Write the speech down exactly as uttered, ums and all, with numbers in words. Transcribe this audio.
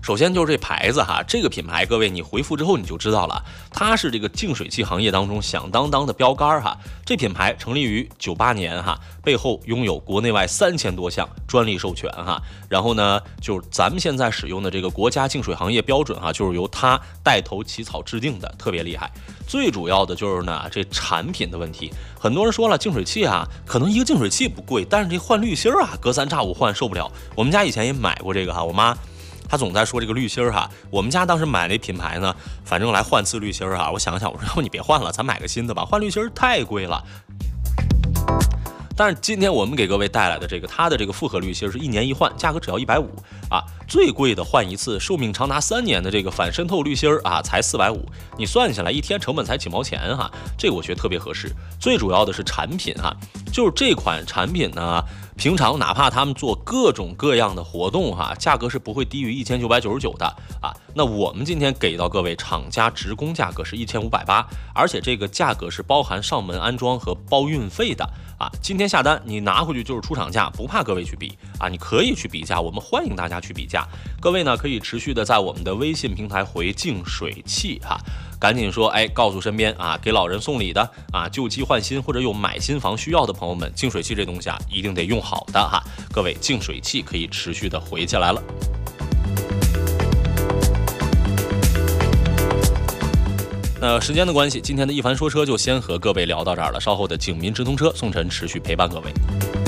首先就是这牌子哈，这个品牌各位你回复之后你就知道了，它是这个净水器行业当中响当当的标杆哈。这品牌成立于九八年哈，背后拥有国内外三千多项专利授权哈。然后呢，就是咱们现在使用的这个国家净水行业标准哈，就是由它带头起草制定的，特别厉害。最主要的就是呢，这产品的问题。很多人说了，净水器啊，可能一个净水器不贵，但是这换滤芯啊，隔三差五换受不了。我们家以前也买过这个哈，我妈她总在说这个滤芯哈。我们家当时买那品牌呢，反正来换次滤芯哈，我想想，我说你别换了，咱买个新的吧，换滤芯太贵了。但是今天我们给各位带来的这个，它的这个复合滤芯是一年一换，价格只要一百五啊。最贵的换一次，寿命长达三年的这个反渗透滤芯啊，才四百五。你算下来一天成本才几毛钱哈，这个我觉得特别合适。最主要的是产品哈，就是这款产品呢，平常哪怕他们做各种各样的活动哈，价格是不会低于一千九百九十九的啊。那我们今天给到各位厂家直供价格是一千五百八，而且这个价格是包含上门安装和包运费的。啊，今天下单你拿回去就是出厂价，不怕各位去比啊，你可以去比价，我们欢迎大家去比价。各位呢可以持续的在我们的微信平台回净水器哈、啊，赶紧说哎，告诉身边啊给老人送礼的啊，旧机换新或者有买新房需要的朋友们，净水器这东西啊一定得用好的哈。各位净水器可以持续的回起来了。那时间的关系，今天的一凡说车就先和各位聊到这儿了。稍后的警民直通车，宋晨持续陪伴各位。